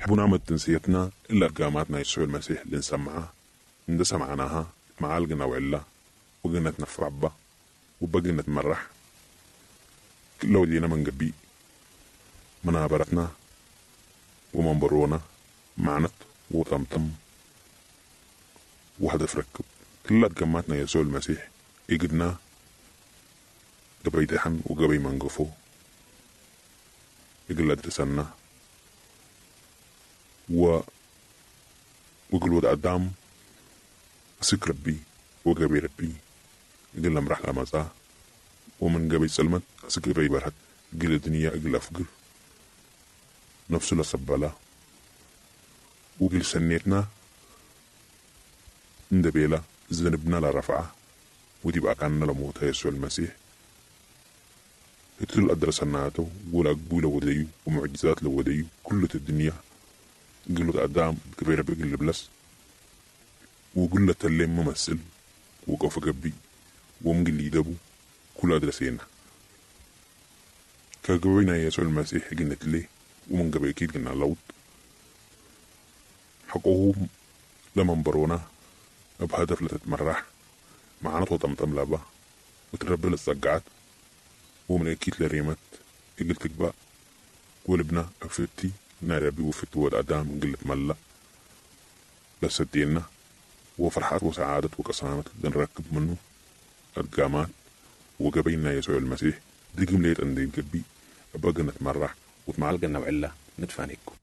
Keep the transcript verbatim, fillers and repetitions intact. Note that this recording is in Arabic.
بنا عمد تنسيتنا إلا أرقاماتنا يسوع المسيح اللي نسمعها ندى سمعناها مع القنا وعلا وقنا نتنفع با وبقنا نتمرح لو دينا من قبي منابرتنا ومنبرونا معنت وطمطم وهدف ركب كل أرقاماتنا يسوع المسيح يقدنا قبي دحن وقبي منقفو يقل أدرسنا و وقل ود أدام سك ربي وقبي ربي يقل مرح لمزا ومن قبي سلمت سك ربي برهد قل الدنيا قل أفقر نفسه لصبالا وقل سنيتنا ندبيلا زنبنا لرفعه ودي بقى كان لموت يسوع المسيح يتل أدرسناته ولا قبول وديو ومعجزات لوديو كل الدنيا قلوا تقدام كبيرة بقل بلس وقلة الليم ممثل وقف قبي ومقل يدبو كل أدرسينا كقبينا يسوع المسيح قلت ليه ومن قبل أكيد قلنا لوط حقوهم لمن برونا بهدف لتتمرح معنا وطمطم لابا وتربي للصقعات ومن أكيد لريمت قلتك بقى ولبنا أفتي ناربي وفت والأدام قلت ملا لسدينا وفرحات وسعادة وقصامة نركب منه أرقامات وقبينا يسوع المسيح دي قمليت أندين قبي أبقى نتمرح وتمعلقنا وعلا ندفانيكم